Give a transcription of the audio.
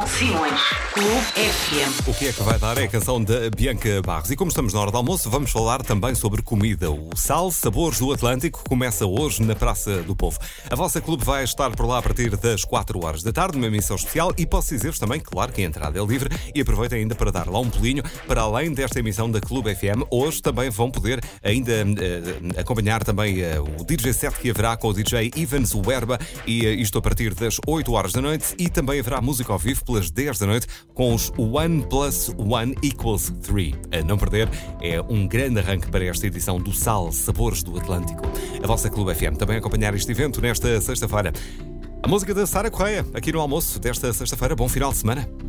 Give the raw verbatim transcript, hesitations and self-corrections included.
com Simões. Clube F M. O que é que vai dar é a canção da Bianca Barros. E como estamos na hora do almoço, vamos falar também sobre comida. O Sal Sabores do Atlântico começa hoje na Praça do Povo. A vossa clube vai estar por lá a partir das quatro horas da tarde, numa emissão especial. E posso dizer-vos também, claro, que a entrada é livre. E aproveitem ainda para dar lá um pulinho. Para além desta emissão da Clube F M, hoje também vão poder ainda uh, acompanhar também uh, o D J set que haverá com o D J Ivans Werba. E uh, isto a partir das oito horas da noite. E também haverá música ao vivo pelas dez da noite com os One Plus One Equals Three. A não perder, é um grande arranque para esta edição do Sal Sabores do Atlântico. A vossa Clube F M também a acompanhar este evento nesta sexta-feira. A música da Sara Correia, aqui no almoço desta sexta-feira. Bom final de semana.